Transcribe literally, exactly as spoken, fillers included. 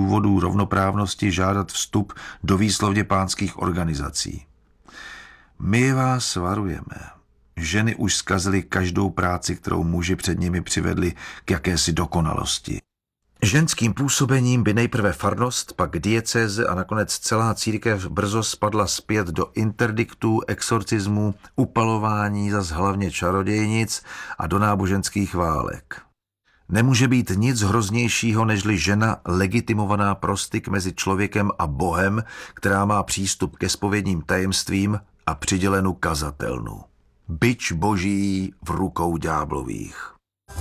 důvodů rovnoprávnosti žádat vstup do výslovně pánských organizací. My vás varujeme. Ženy už zkazily každou práci, kterou muži před nimi přivedli k jakési dokonalosti. Ženským působením by nejprve farnost, pak diecéze a nakonec celá církev brzo spadla zpět do interdiktů, exorcismů, upalování, zas hlavně čarodějnic a do náboženských válek. Nemůže být nic hroznějšího, nežli žena legitimovaná pro styk mezi člověkem a Bohem, která má přístup ke zpovědním tajemstvím a přidělenu kazatelnu. Bič boží v rukou ďáblových.